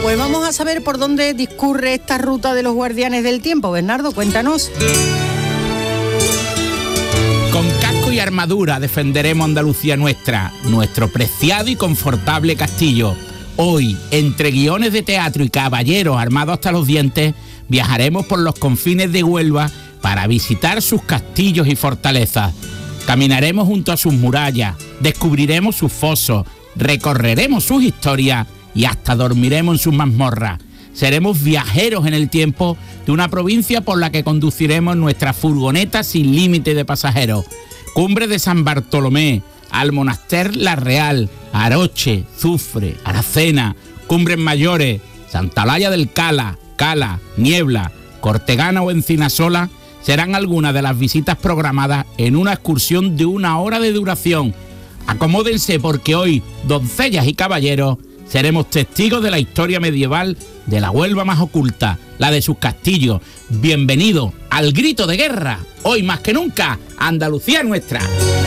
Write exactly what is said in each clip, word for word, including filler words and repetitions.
Pues vamos a saber por dónde discurre esta ruta de los guardianes del tiempo. Bernardo, cuéntanos. Con casco y armadura defenderemos Andalucía nuestra, nuestro preciado y confortable castillo. Hoy, entre guiones de teatro y caballeros armados hasta los dientes, viajaremos por los confines de Huelva para visitar sus castillos y fortalezas. Caminaremos junto a sus murallas, descubriremos sus fosos, recorreremos sus historias y hasta dormiremos en sus mazmorras. Seremos viajeros en el tiempo de una provincia por la que conduciremos nuestra furgoneta sin límite de pasajeros. Cumbre de San Bartolomé, Almonaster La Real, Aroche, Zufre, Aracena, Cumbres Mayores, Santa Olalla del Cala, Cala, Niebla, Cortegana o Encinasola serán algunas de las visitas programadas en una excursión de una hora de duración. Acomódense porque hoy, doncellas y caballeros, seremos testigos de la historia medieval de la Huelva más oculta, la de sus castillos. Bienvenido al grito de guerra. Hoy más que nunca, Andalucía nuestra.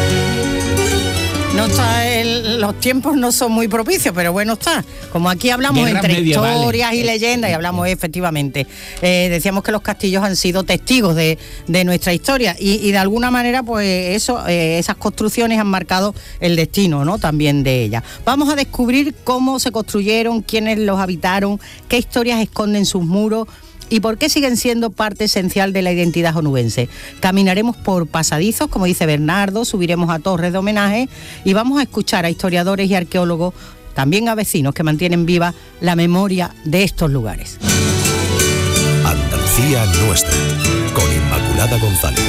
No está el, los tiempos no son muy propicios, pero bueno está. Como aquí hablamos Guerras entre medievales. Historias y leyendas, y hablamos efectivamente. Eh, decíamos que los castillos han sido testigos de, de nuestra historia y, y de alguna manera, pues eso, eh, esas construcciones han marcado el destino, ¿no? También de ellas. Vamos a descubrir cómo se construyeron, quiénes los habitaron, qué historias esconden sus muros y por qué siguen siendo parte esencial de la identidad onubense. Caminaremos por pasadizos, como dice Bernardo, subiremos a torres de homenaje y vamos a escuchar a historiadores y arqueólogos, también a vecinos que mantienen viva la memoria de estos lugares. Andalucía nuestra, con Inmaculada González.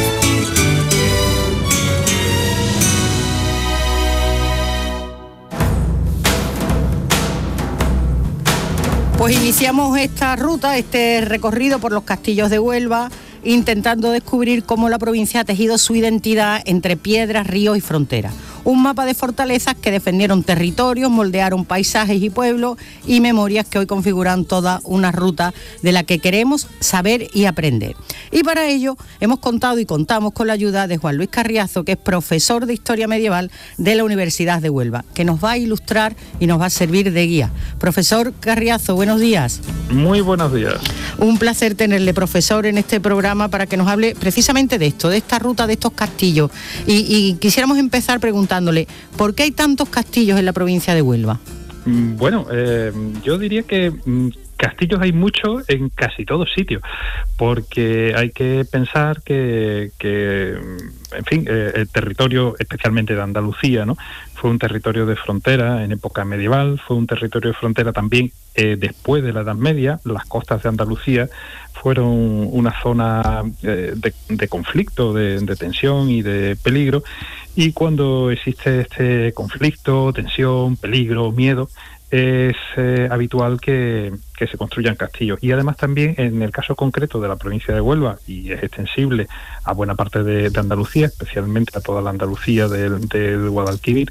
Pues iniciamos esta ruta, este recorrido por los castillos de Huelva, intentando descubrir cómo la provincia ha tejido su identidad entre piedras, ríos y fronteras. Un mapa de fortalezas que defendieron territorios, moldearon paisajes y pueblos y memorias que hoy configuran toda una ruta de la que queremos saber y aprender. Y para ello hemos contado y contamos con la ayuda de Juan Luis Carriazo, que es profesor de Historia Medieval de la Universidad de Huelva, que nos va a ilustrar y nos va a servir de guía. Profesor Carriazo, buenos días. Muy buenos días. Un placer tenerle, profesor, en este programa para que nos hable precisamente de esto, de esta ruta, de estos castillos. Y, y quisiéramos empezar preguntándole, ¿por qué hay tantos castillos en la provincia de Huelva? Bueno, eh, yo diría que castillos hay muchos en casi todos sitios, porque hay que pensar que, que en fin, eh, el territorio, especialmente de Andalucía, ¿no?, fue un territorio de frontera en época medieval, fue un territorio de frontera también eh, después de la Edad Media. Las costas de Andalucía fueron una zona eh, de, de conflicto, de, de tensión y de peligro, y cuando existe este conflicto, tensión, peligro, miedo, es eh, habitual que, que se construyan castillos. Y además también en el caso concreto de la provincia de Huelva, y es extensible a buena parte de, de Andalucía, especialmente a toda la Andalucía del, del Guadalquivir,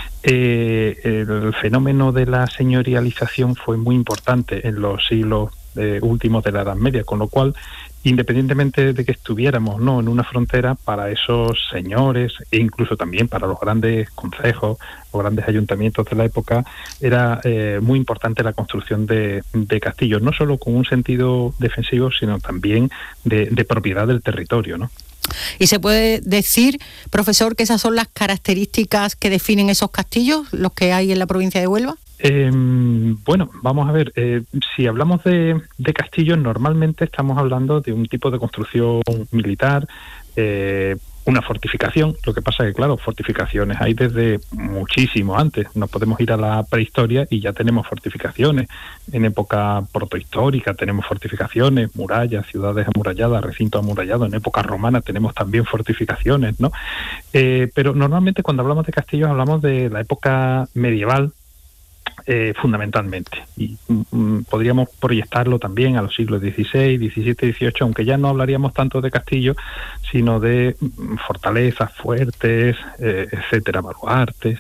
eh, el fenómeno de la señorialización fue muy importante en los siglos eh, últimos de la Edad Media, con lo cual, independientemente de que estuviéramos no en una frontera, para esos señores e incluso también para los grandes concejos, los grandes ayuntamientos de la época, era eh, muy importante la construcción de, de castillos, no solo con un sentido defensivo, sino también de, de propiedad del territorio, ¿no? ¿Y se puede decir, profesor, que esas son las características que definen esos castillos, los que hay en la provincia de Huelva? Eh, bueno, vamos a ver, eh, si hablamos de, de castillos, normalmente estamos hablando de un tipo de construcción militar, eh, una fortificación. Lo que pasa es que, claro, fortificaciones hay desde muchísimo antes. Nos podemos ir a la prehistoria y ya tenemos fortificaciones. En época protohistórica tenemos fortificaciones, murallas, ciudades amuralladas, recintos amurallados. En época romana tenemos también fortificaciones, ¿no? Eh, pero normalmente cuando hablamos de castillos hablamos de la época medieval, Eh, fundamentalmente, y mm, podríamos proyectarlo también a los siglos dieciséis, diecisiete, dieciocho, aunque ya no hablaríamos tanto de castillos, sino de mm, fortalezas fuertes, eh, etcétera, baluartes.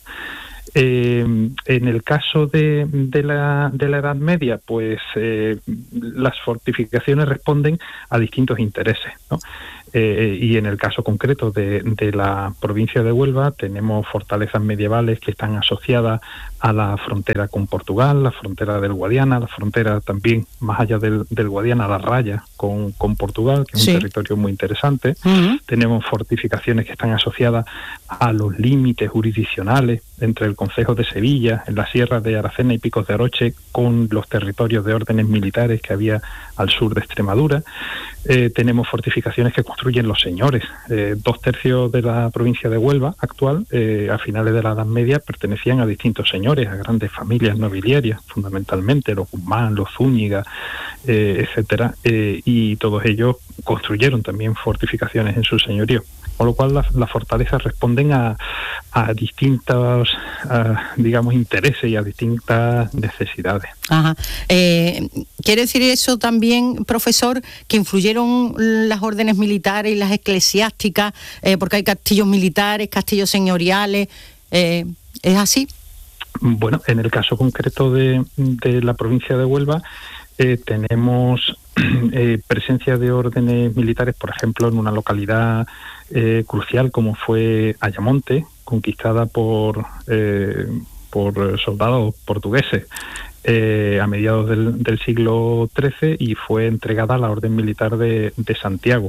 Eh, en el caso de, de, la, de la Edad Media, pues eh, las fortificaciones responden a distintos intereses, ¿no? Eh, y en el caso concreto de, de la provincia de Huelva tenemos fortalezas medievales que están asociadas a la frontera con Portugal, la frontera del Guadiana, la frontera también más allá del, del Guadiana, la raya con, con Portugal, que es sí. un territorio muy interesante. Uh-huh. Tenemos fortificaciones que están asociadas a los límites jurisdiccionales entre el Concejo de Sevilla, en la Sierra de Aracena y Picos de Aroche, con los territorios de órdenes militares que había al sur de Extremadura. Eh, tenemos fortificaciones que construyen los señores. Eh, dos tercios de la provincia de Huelva actual, eh, a finales de la Edad Media, pertenecían a distintos señores, a grandes familias nobiliarias, fundamentalmente los Guzmán, los Zúñiga, eh, etcétera, eh, y todos ellos construyeron también fortificaciones en su señorío. Con lo cual las, las fortalezas responden a, a distintos, a, digamos, intereses y a distintas necesidades. Ajá. Eh, ¿Quiere decir eso también, profesor, que influyeron las órdenes militares y las eclesiásticas? Eh, porque hay castillos militares, castillos señoriales. Eh, ¿Es así? Bueno, en el caso concreto de, de la provincia de Huelva, eh, tenemos eh, presencia de órdenes militares, por ejemplo, en una localidad eh, crucial como fue Ayamonte, conquistada por, eh, por soldados portugueses eh, a mediados del, del siglo trece, y fue entregada a la Orden Militar de, de Santiago.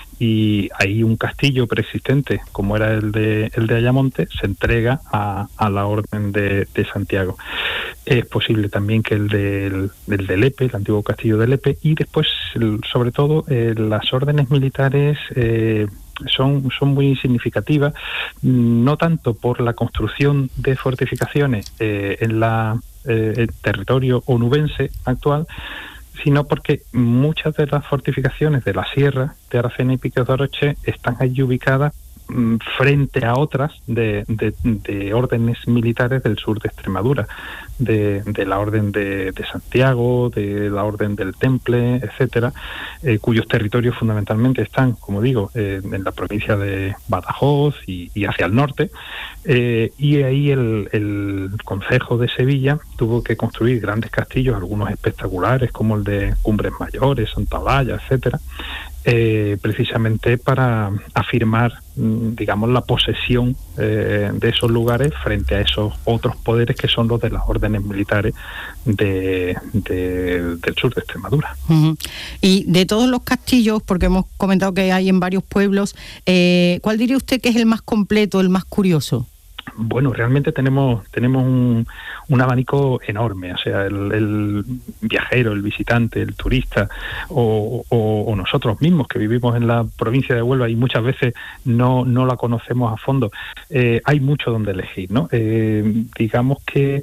Y ahí un castillo preexistente, como era el de el de Ayamonte, se entrega a, a la Orden de, de Santiago. Es posible también que el de, el, el de Lepe, el antiguo castillo de Lepe, y después, el, sobre todo, eh, las órdenes militares eh, son, son muy significativas, no tanto por la construcción de fortificaciones eh, en la eh, el territorio onubense actual, sino porque muchas de las fortificaciones de la Sierra de Aracena y Picos de Aroche están allí ubicadas mmm, frente a otras de, de, de órdenes militares del sur de Extremadura, de, de la Orden de, de Santiago, de la Orden del Temple, etcétera, eh, cuyos territorios fundamentalmente están, como digo, eh, en la provincia de Badajoz y, y hacia el norte, eh, y ahí el, el Concejo de Sevilla tuvo que construir grandes castillos, algunos espectaculares como el de Cumbres Mayores, Santa Olalla, etcétera, eh, precisamente para afirmar, digamos, la posesión eh, de esos lugares frente a esos otros poderes que son los de las órdenes militares de, de, del sur de Extremadura. Uh-huh. Y de todos los castillos, porque hemos comentado que hay en varios pueblos, eh, ¿cuál diría usted que es el más completo, el más curioso? Bueno, realmente tenemos tenemos un, un abanico enorme, o sea, el, el viajero, el visitante, el turista o, o, o nosotros mismos que vivimos en la provincia de Huelva y muchas veces no, no la conocemos a fondo, eh, hay mucho donde elegir, ¿no? Eh, digamos que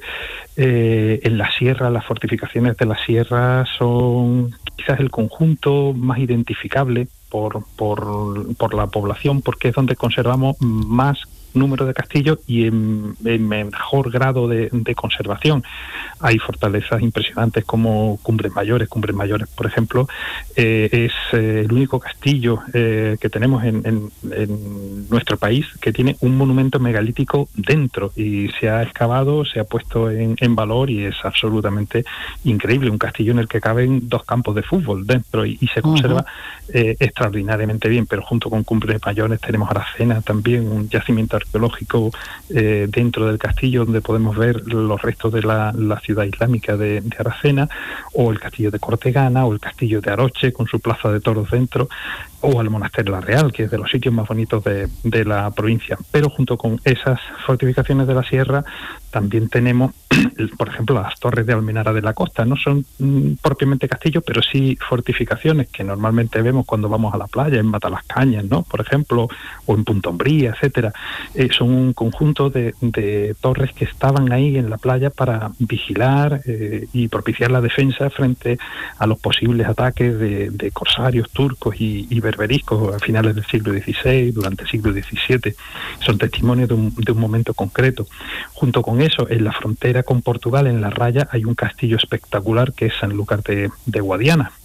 eh, en la sierra, las fortificaciones de la sierra son quizás el conjunto más identificable por, por, por la población, porque es donde conservamos más número de castillos y en, en mejor grado de, de conservación. Hay fortalezas impresionantes como Cumbres Mayores. Cumbres Mayores, por ejemplo, eh, es eh, el único castillo eh, que tenemos en, en, en nuestro país que tiene un monumento megalítico dentro, y se ha excavado, se ha puesto en, en valor, y es absolutamente increíble. Un castillo en el que caben dos campos de fútbol dentro y, y se conserva uh-huh. eh, extraordinariamente bien. Pero junto con Cumbres Mayores tenemos Aracena también, un yacimiento arqueológico eh, dentro del castillo donde podemos ver los restos de la, la ciudad islámica de, de Aracena, o el castillo de Cortegana, o el castillo de Aroche con su plaza de toros dentro, o el monasterio La Real, que es de los sitios más bonitos de, de la provincia. Pero junto con esas fortificaciones de la sierra también tenemos, por ejemplo, las torres de Almenara de la Costa. No son mm, propiamente castillos, pero sí fortificaciones que normalmente vemos cuando vamos a la playa, en Matalascañas, ¿no?, por ejemplo, o en Punta Umbría, etcétera. Eh, son un conjunto de, de torres que estaban ahí en la playa para vigilar eh, y propiciar la defensa frente a los posibles ataques de, de corsarios turcos y, y berberiscos a finales del siglo dieciséis, durante el siglo diecisiete. Son testimonios de un, de un momento concreto. Junto con eso, en la frontera con Portugal, en la raya, hay un castillo espectacular que es Sanlúcar de, de Guadiana,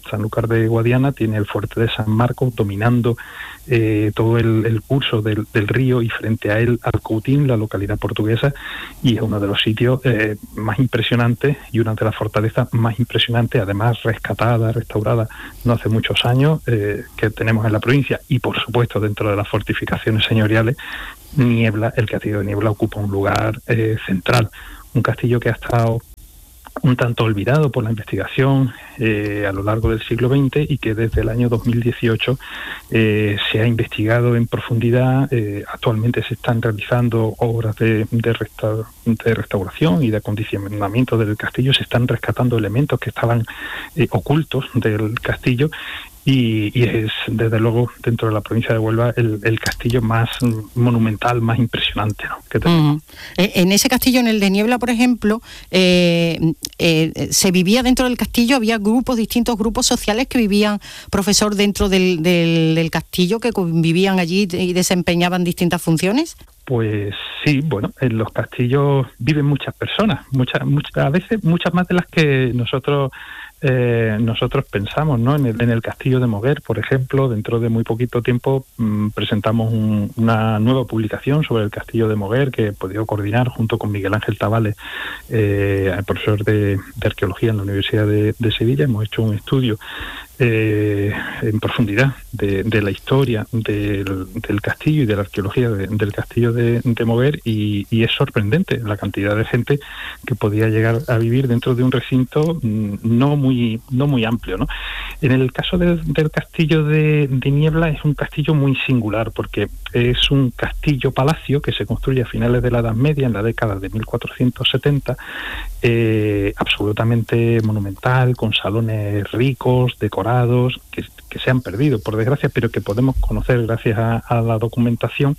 Sanlúcar de Guadiana tiene el fuerte de San Marcos dominando eh, todo el, el curso del, del río, y frente a él Alcoutín, la localidad portuguesa, y es uno de los sitios eh, más impresionantes y una de las fortalezas más impresionantes, además rescatada, restaurada no hace muchos años, eh, que tenemos en la provincia. Y por supuesto, dentro de las fortificaciones señoriales, Niebla, el castillo de Niebla ocupa un lugar eh, central, un castillo que ha estado un tanto olvidado por la investigación eh, a lo largo del siglo veinte, y que desde el año dos mil dieciocho eh, se ha investigado en profundidad. Eh, actualmente se están realizando obras de, de, resta- de restauración y de acondicionamiento del castillo, se están rescatando elementos que estaban eh, ocultos del castillo, y, y es desde luego dentro de la provincia de Huelva el, el castillo más monumental, más impresionante, ¿no?, que tenemos. Uh-huh. En ese castillo, en el de Niebla, por ejemplo, eh, eh, se vivía dentro del castillo, había grupos, distintos grupos sociales que vivían, profesor, dentro del, del, del castillo, que vivían allí y desempeñaban distintas funciones. Pues sí, bueno, en los castillos viven muchas personas, muchas, muchas, a veces muchas más de las que nosotros eh, nosotros pensamos, ¿no? En el, en el castillo de Moguer, por ejemplo, dentro de muy poquito tiempo mmm, presentamos un, una nueva publicación sobre el castillo de Moguer, que he podido coordinar junto con Miguel Ángel Tabales, eh, profesor de, de arqueología en la Universidad de, de Sevilla. Hemos hecho un estudio Eh, en profundidad de, de la historia del, del castillo y de la arqueología de, del castillo de, de Moguer, y, y es sorprendente la cantidad de gente que podía llegar a vivir dentro de un recinto no muy no muy amplio, ¿no? En el caso del, del castillo de, de Niebla es un castillo muy singular, porque es un castillo-palacio que se construye a finales de la Edad Media, en la década de mil cuatrocientos setenta, eh, absolutamente monumental, con salones ricos, decorados, que, que se han perdido, por desgracia, pero que podemos conocer gracias a, a la documentación.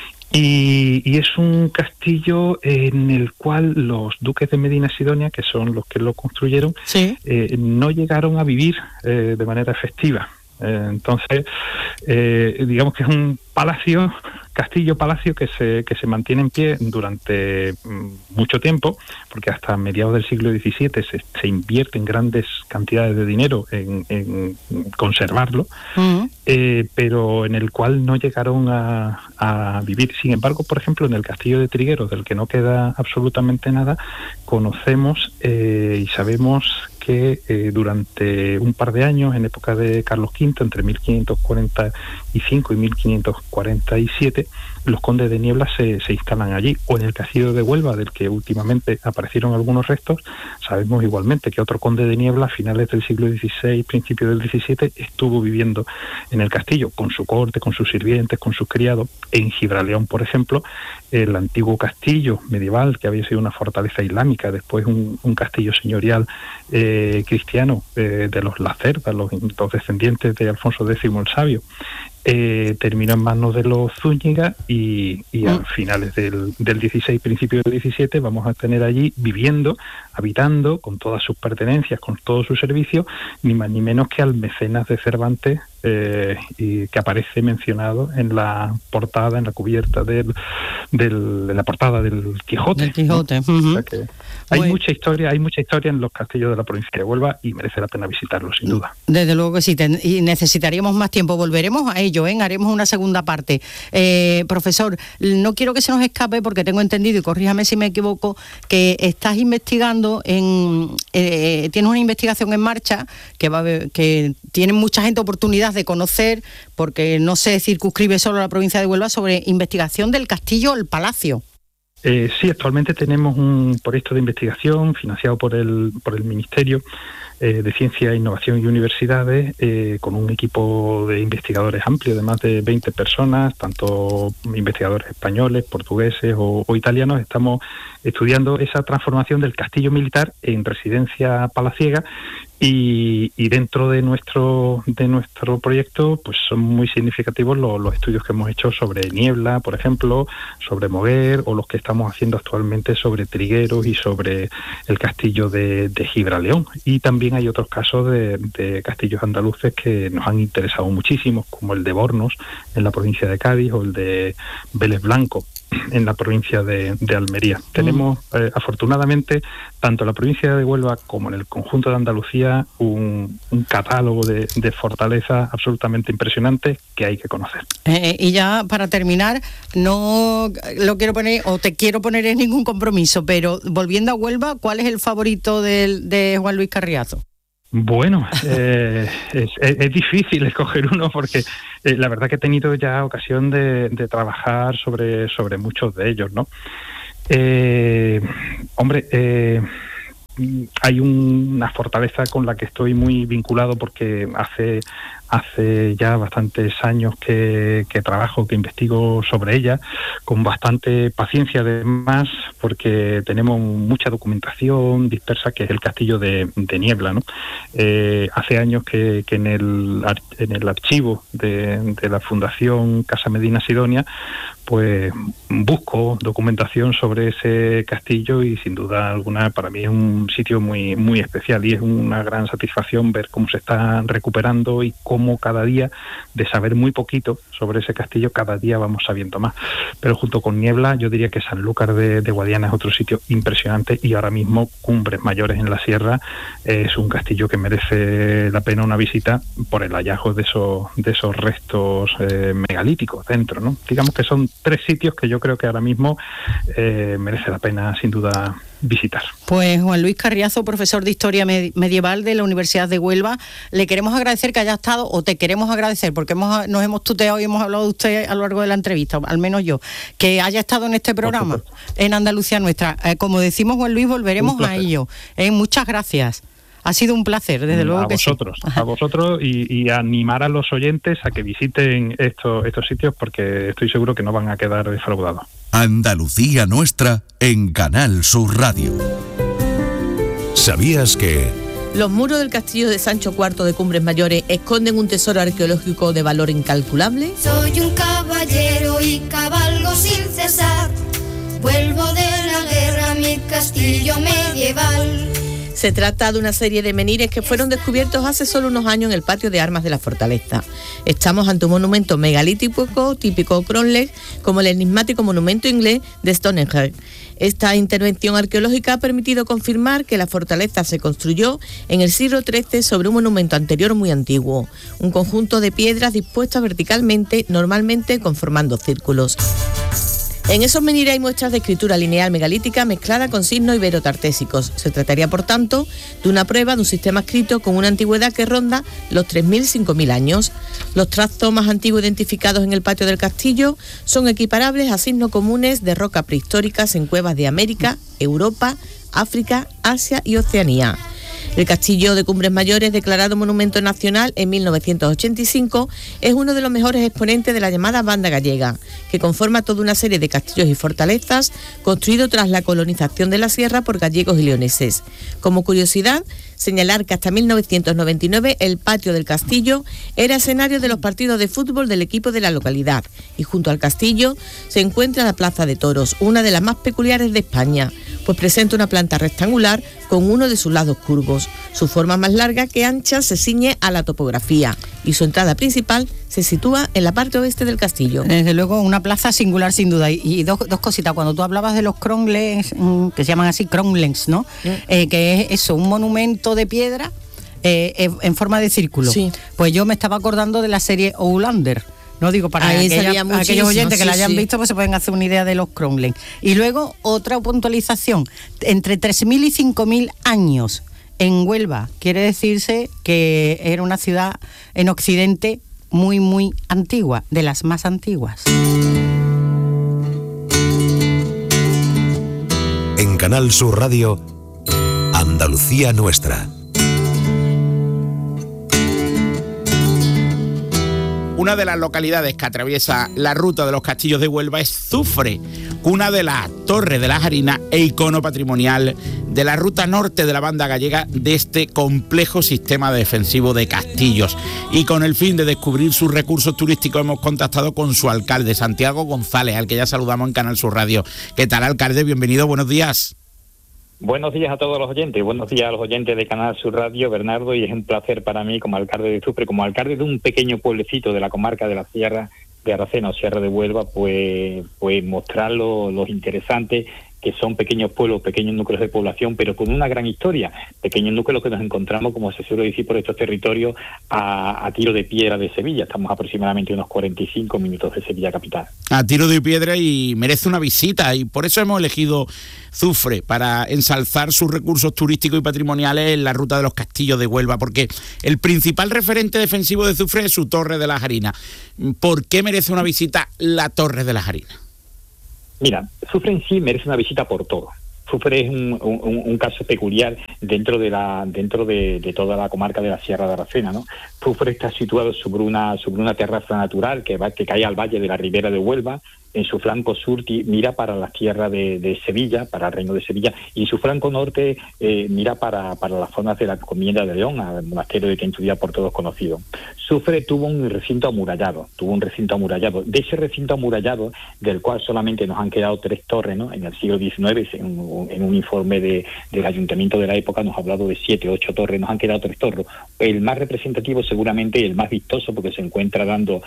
Y, y es un castillo en el cual los duques de Medina Sidonia, que son los que lo construyeron, ¿sí?, eh, no llegaron a vivir eh, de manera efectiva. Eh, entonces, eh, digamos que es un palacio, castillo-palacio que se que se mantiene en pie durante mucho tiempo, porque hasta mediados del siglo diecisiete se, se invierten grandes cantidades de dinero en, en conservarlo, uh-huh. eh, pero en el cual no llegaron a, a vivir. Sin embargo, por ejemplo, en el castillo de Trigueros, del que no queda absolutamente nada, conocemos eh, y sabemos que eh, durante un par de años, en época de Carlos quinto, entre mil quinientos cuarenta y cinco y mil quinientos cuarenta y siete, los condes de Niebla se, se instalan allí. O en el castillo de Huelva, del que últimamente aparecieron algunos restos, sabemos igualmente que otro conde de Niebla, a finales del siglo dieciséis, principios del diecisiete, estuvo viviendo en el castillo, con su corte, con sus sirvientes, con sus criados. En Gibraleón, por ejemplo, el antiguo castillo medieval, que había sido una fortaleza islámica, después un, un castillo señorial eh, cristiano eh, de los Lacerda, los, los descendientes de Alfonso X el Sabio, Eh, terminó en manos de los Zúñiga, y, y a finales del, del dieciséis, principio del diecisiete, vamos a tener allí viviendo, habitando, con todas sus pertenencias, con todos sus servicios, ni más ni menos que al mecenas de Cervantes, eh, y que aparece mencionado en la portada, en la cubierta del, del de la portada del Quijote. Del Quijote. ¿No? Uh-huh. O sea que hay Bueno. mucha historia, hay mucha historia en los castillos de la provincia de Huelva, y merece la pena visitarlos, sin duda. Desde luego que sí, ten, y necesitaríamos más tiempo. Volveremos a ello, ¿eh? Haremos una segunda parte. Eh, profesor, no quiero que se nos escape, porque tengo entendido, y corríjame si me equivoco, que estás investigando en eh, tienes una investigación en marcha que va a, que tiene mucha gente oportunidad de conocer, porque no se circunscribe solo a la provincia de Huelva, sobre investigación del castillo El Palacio. Eh, sí, actualmente tenemos un proyecto de investigación financiado por el por el Ministerio eh, de Ciencia, Innovación y Universidades, eh, con un equipo de investigadores amplio, de más de veinte personas, tanto investigadores españoles, portugueses o, o italianos. Estamos estudiando esa transformación del castillo militar en residencia palaciega, y, y dentro de nuestro de nuestro proyecto pues son muy significativos los, los estudios que hemos hecho sobre Niebla, por ejemplo, sobre Moguer, o los que estamos haciendo actualmente sobre Trigueros y sobre el castillo de, de Gibraleón. Y también hay otros casos de, de castillos andaluces que nos han interesado muchísimo, como el de Bornos, en la provincia de Cádiz, o el de Vélez Blanco, en la provincia de, de Almería. Mm. Tenemos, eh, afortunadamente, tanto en la provincia de Huelva como en el conjunto de Andalucía, un, un catálogo de, de fortalezas absolutamente impresionante que hay que conocer. Eh, y ya para terminar, no lo quiero poner, o te quiero poner en ningún compromiso, pero volviendo a Huelva, ¿cuál es el favorito de, de Juan Luis Carriazo? Bueno, eh, es, es, es difícil escoger uno porque eh, la verdad que he tenido ya ocasión de, de trabajar sobre, sobre muchos de ellos, ¿no? Eh, hombre, eh, hay un, una fortaleza con la que estoy muy vinculado porque hace hace ya bastantes años que, que trabajo, que investigo sobre ella, con bastante paciencia además, porque tenemos mucha documentación dispersa, que es el castillo de, de Niebla, ¿no? Eh, hace años que, que en el en el archivo de, de la Fundación Casa Medina Sidonia, pues busco documentación sobre ese castillo y sin duda alguna para mí es un sitio muy muy especial y es una gran satisfacción ver cómo se está recuperando y cómo cada día, de saber muy poquito sobre ese castillo, cada día vamos sabiendo más. Pero junto con Niebla yo diría que Sanlúcar de, de Guadiana es otro sitio impresionante y ahora mismo Cumbres Mayores en la Sierra es un castillo que merece la pena una visita por el hallazgo de esos, de esos restos eh, megalíticos dentro, ¿no? Digamos que son tres sitios que yo creo que ahora mismo eh, merece la pena sin duda visitar. Pues Juan Luis Carriazo, profesor de Historia Medieval de la Universidad de Huelva, le queremos agradecer que haya estado, o te queremos agradecer, porque hemos, nos hemos tuteado y hemos hablado de usted a lo largo de la entrevista, al menos yo, que haya estado en este programa, en Andalucía Nuestra. Eh, como decimos, Juan Luis, volveremos a ello. Eh, muchas gracias. Ha sido un placer, desde luego a que vosotros, sí. A vosotros y, y animar a los oyentes a que visiten estos, estos sitios porque estoy seguro que no van a quedar defraudados. Andalucía Nuestra en Canal Sur Radio. ¿Sabías que...? Los muros del castillo de Sancho cuarto de Cumbres Mayores esconden un tesoro arqueológico de valor incalculable? Soy un caballero y cabalgo sin cesar. Vuelvo de la guerra a mi castillo medieval. Se trata de una serie de menhires que fueron descubiertos hace solo unos años en el patio de armas de la fortaleza. Estamos ante un monumento megalítico típico Cromlech, como el enigmático monumento inglés de Stonehenge. Esta intervención arqueológica ha permitido confirmar que la fortaleza se construyó en el siglo trece sobre un monumento anterior muy antiguo, un conjunto de piedras dispuestas verticalmente, normalmente conformando círculos. En esos menhires hay muestras de escritura lineal megalítica mezclada con signos ibero-tartésicos. Se trataría, por tanto, de una prueba de un sistema escrito con una antigüedad que ronda los tres mil a cinco mil años. Los trazos más antiguos identificados en el patio del castillo son equiparables a signos comunes de roca prehistóricas en cuevas de América, Europa, África, Asia y Oceanía. El castillo de Cumbres Mayores, declarado Monumento Nacional en mil novecientos ochenta y cinco, es uno de los mejores exponentes de la llamada Banda Gallega, que conforma toda una serie de castillos y fortalezas construidos tras la colonización de la sierra por gallegos y leoneses. Como curiosidad, señalar que hasta mil novecientos noventa y nueve el patio del castillo era escenario de los partidos de fútbol del equipo de la localidad y junto al castillo se encuentra la Plaza de Toros, una de las más peculiares de España, pues presenta una planta rectangular con uno de sus lados curvos. Su forma más larga que ancha se ciñe a la topografía y su entrada principal se sitúa en la parte oeste del castillo. Desde luego una plaza singular sin duda. Y, y dos, dos cositas, cuando tú hablabas de los Cromlechs, que se llaman así Cromlechs, ¿no? Mm. Eh, que es eso, un monumento de piedra eh, en forma de círculo. Sí. Pues yo me estaba acordando de la serie Outlander. No digo para aquella, aquellos oyentes que sí, la hayan sí. visto, pues se pueden hacer una idea de los Cromlech. Y luego otra puntualización, entre tres mil y cinco mil años en Huelva, quiere decirse que era una ciudad en Occidente muy, muy antigua, de las más antiguas. En Canal Sur Radio, Andalucía Nuestra. Una de las localidades que atraviesa la ruta de los castillos de Huelva es Zufre, una de las torres de las Harinas e icono patrimonial de la ruta norte de la Banda Gallega de este complejo sistema defensivo de castillos. Y con el fin de descubrir sus recursos turísticos hemos contactado con su alcalde, Santiago González, al que ya saludamos en Canal Sur Radio. ¿Qué tal, alcalde? Bienvenido, buenos días. Buenos días a todos los oyentes, buenos días a los oyentes de Canal Sur Radio, Bernardo, y es un placer para mí como alcalde de Zufre, como alcalde de un pequeño pueblecito de la comarca de la Sierra, de Aracena o Sierra de Huelva, pues, pues mostrar lo, lo interesante que son pequeños pueblos, pequeños núcleos de población, pero con una gran historia, pequeños núcleos que nos encontramos, como se suele decir por estos territorios, a, a tiro de piedra de Sevilla. Estamos aproximadamente unos cuarenta y cinco minutos de Sevilla capital. A tiro de piedra, y merece una visita, y por eso hemos elegido Zufre, para ensalzar sus recursos turísticos y patrimoniales en la ruta de los castillos de Huelva, porque el principal referente defensivo de Zufre es su Torre de la Jarina. ¿Por qué merece una visita la Torre de la Jarina? Mira, Zufre en sí merece una visita por todo. Zufre es un, un, un caso peculiar dentro de la dentro de, de toda la comarca de la Sierra de Aracena, ¿no? Zufre está situado sobre una sobre una terraza natural que va que cae al valle de la Ribera de Huelva. En su flanco sur mira para la tierra de, de Sevilla, para el reino de Sevilla, y en su flanco norte eh, mira para, para las zonas de la Encomienda de León, al monasterio de Quintudía, por todos conocido. Zufre tuvo un recinto amurallado, tuvo un recinto amurallado. De ese recinto amurallado, del cual solamente nos han quedado tres torres, ¿no? En el siglo diecinueve, en un, en un informe de, del ayuntamiento de la época, nos ha hablado de siete, ocho torres, nos han quedado tres torres. El más representativo, seguramente, el más vistoso, porque se encuentra dando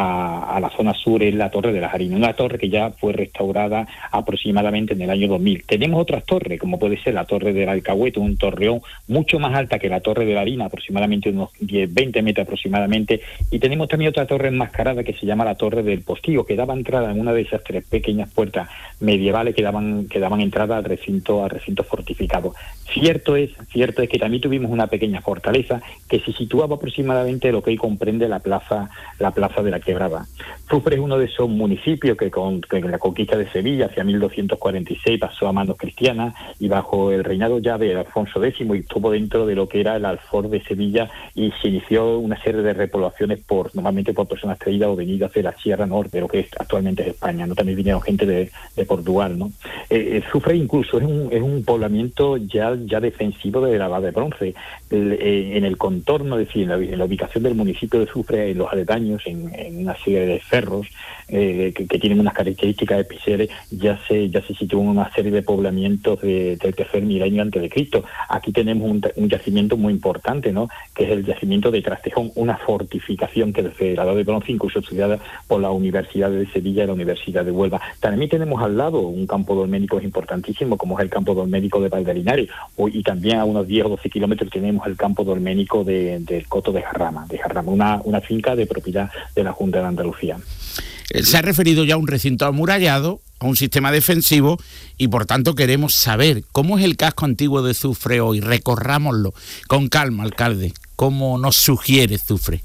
a, a la zona sur, es la Torre de la Jarina, una torre que ya fue restaurada aproximadamente en el año dos mil. Tenemos otras torres, como puede ser la Torre del Alcahuete, un torreón mucho más alta que la Torre de la Harina, aproximadamente unos diez, veinte metros aproximadamente, y tenemos también otra torre enmascarada que se llama la Torre del Postigo, que daba entrada en una de esas tres pequeñas puertas medievales que daban, que daban entrada al recinto, al recinto fortificado. Cierto es, cierto es que también tuvimos una pequeña fortaleza que se situaba aproximadamente lo que hoy comprende la plaza, la plaza de la Quebrada. Zufre es uno de esos municipios que con, que en la conquista de Sevilla hacia mil doscientos cuarenta y seis pasó a manos cristianas, y bajo el reinado ya de Alfonso décimo y estuvo dentro de lo que era el alfor de Sevilla, y se inició una serie de repoblaciones por normalmente por personas traídas o venidas de la Sierra Norte, lo que es, actualmente es España, ¿no? También vinieron gente de, de Portugal, ¿no? Eh, Zufre incluso es un, es un poblamiento ya, ya defensivo de la Edad de Bronce. El, eh, en el contorno, es decir, en la, en la ubicación del municipio de Zufre, en los aledaños, en, en una serie de cerros eh, que, que tienen unas características especiales, ya se ya se situó en una serie de poblamientos de, del tercer milenio antes de Cristo. Aquí tenemos un, un yacimiento muy importante, ¿no? Que es el yacimiento de Trastejón, una fortificación que desde la Edad de Bronce, incluso estudiada por la Universidad de Sevilla y la Universidad de Huelva. También tenemos al lado un campo dolménico importantísimo, como es el campo dolménico de Valdelinares, y también a unos diez o doce kilómetros tenemos el campo dolménico de, del Coto de Jarrama, de Jarrama, una, una finca de propiedad de la Junta de Andalucía. Se ha referido ya a un recinto amurallado, a un sistema defensivo, y por tanto queremos saber cómo es el casco antiguo de Zufre hoy. Recorrámoslo con calma, alcalde. ¿Cómo nos sugiere Zufre?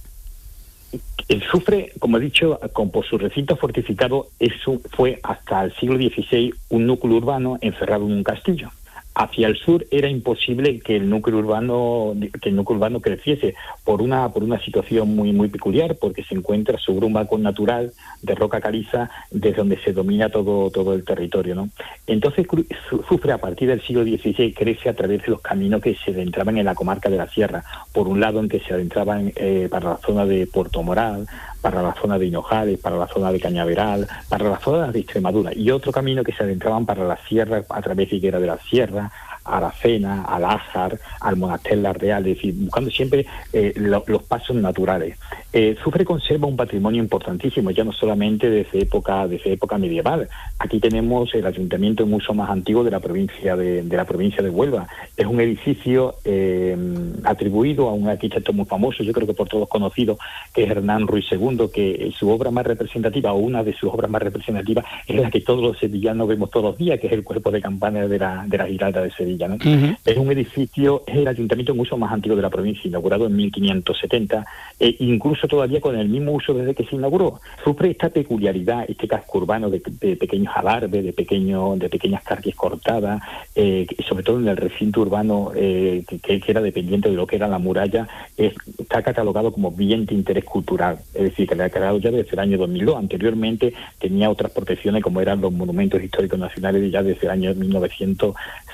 El Zufre, como he dicho, con, por su recinto fortificado, eso fue hasta el siglo dieciséis un núcleo urbano encerrado en un castillo. Hacia el sur era imposible que el núcleo urbano que el núcleo urbano creciese por una por una situación muy muy peculiar, porque se encuentra sobre un balcón natural de roca caliza desde donde se domina todo todo el territorio, ¿no? Entonces Zufre, a partir del siglo dieciséis, crece a través de los caminos que se adentraban en la comarca de la Sierra. Por un lado, en que se adentraban eh, para la zona de Puerto Moral, para la zona de Hinojales, para la zona de Cañaveral, para la zona de Extremadura, y otro camino que se adentraban para la Sierra a través de Higuera de la Sierra, a Aracena, al Ájar, al Monasterio La Real, es decir, buscando siempre eh, lo, los pasos naturales. Eh, Zufre conserva un patrimonio importantísimo, ya no solamente desde época, desde época medieval. Aquí tenemos el ayuntamiento mucho más antiguo de la provincia de, de la provincia de Huelva. Es un edificio eh, atribuido a un arquitecto muy famoso, yo creo que por todos conocido, que es Hernán Ruiz segundo, que su obra más representativa, o una de sus obras más representativas, es la que todos los sevillanos vemos todos los días, que es el cuerpo de campana de la, de la Giralda de Sevilla, ¿no? Uh-huh. Es un edificio, es el ayuntamiento mucho más antiguo de la provincia, inaugurado en mil quinientos setenta, e incluso todavía con el mismo uso desde que se inauguró. Sufre esta peculiaridad, este casco urbano de, de pequeños alarbes, de pequeños, de pequeñas carques cortadas, eh, sobre todo en el recinto urbano eh, que, que era dependiente de lo que era la muralla, es, está catalogado como bien de interés cultural, es decir, que le ha creado ya desde el año dos mil dos. Anteriormente tenía otras protecciones, como eran los monumentos históricos nacionales, ya desde el año mil novecientos setenta